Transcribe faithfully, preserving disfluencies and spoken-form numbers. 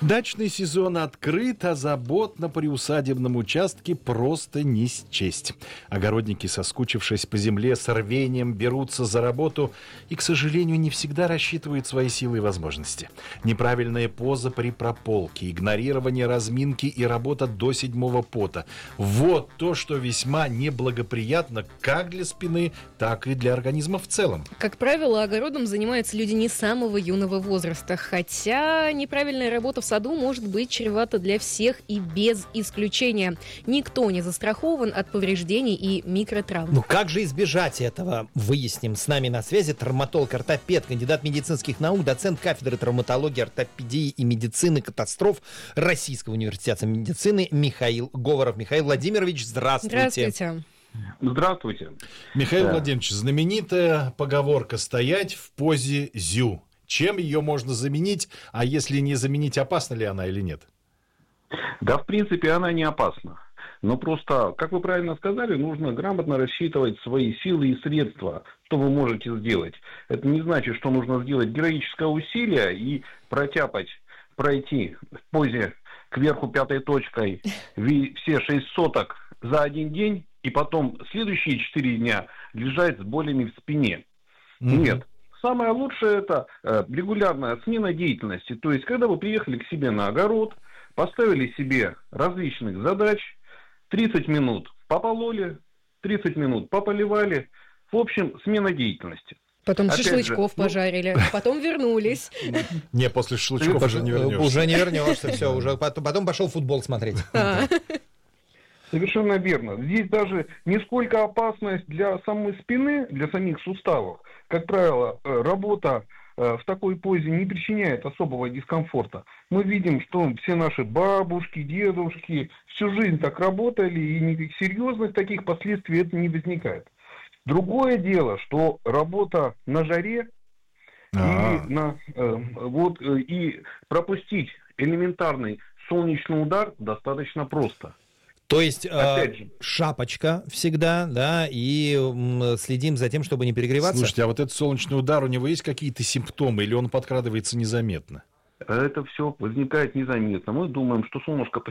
Дачный сезон открыт, а забот на приусадебном участке просто не счесть. Огородники, соскучившись по земле, с рвением берутся за работу и, к сожалению, не всегда рассчитывают свои силы и возможности. Неправильная поза при прополке, игнорирование разминки и работа до седьмого пота. Вот то, что весьма неблагоприятно как для спины, так и для организма в целом. Как правило, огородом занимаются люди не самого юного возраста, хотя неправильная работа в саду может быть чревато для всех и без исключения. Никто не застрахован от повреждений и микротравм. Ну как же избежать этого? Выясним. С нами на связи травматолог-ортопед, кандидат медицинских наук, доцент кафедры травматологии, ортопедии и медицины катастроф Российского университета медицины Михаил Говоров. Михаил Владимирович, здравствуйте. Здравствуйте. Здравствуйте. Михаил Да. Владимирович, знаменитая поговорка «стоять в позе зю». Чем ее можно заменить, а если не заменить, опасна ли она или нет? Да, в принципе, она не опасна. Но просто, как вы правильно сказали, нужно грамотно рассчитывать свои силы и средства, что вы можете сделать. Это не значит, что нужно сделать героическое усилие и протяпать, пройти в позе кверху пятой точкой все шесть соток за один день, и потом следующие четыре дня лежать с болями в спине. Mm-hmm. Нет. Самое лучшее – это э, регулярная смена деятельности. То есть, когда вы приехали к себе на огород, поставили себе различных задач, тридцать минут попололи, тридцать минут пополивали. В общем, смена деятельности. Потом Опять шашлычков же, ну... пожарили, потом вернулись. Не, после шашлычков уже не вернешься. Уже не вернешься, все, уже потом пошел футбол смотреть. Совершенно верно. Здесь даже не сколько опасность для самой спины, для самих суставов. Как правило, работа в такой позе не причиняет особого дискомфорта. Мы видим, что все наши бабушки, дедушки всю жизнь так работали, и никаких серьезных таких последствий это не возникает. Другое дело, что работа на жаре и, на, вот, и пропустить элементарный солнечный удар достаточно просто. То есть э, шапочка всегда, да, и м, следим за тем, чтобы не перегреваться. Слушайте, а вот этот солнечный удар, у него есть какие-то симптомы, или он подкрадывается незаметно? Это все возникает незаметно. Мы думаем, что солнышко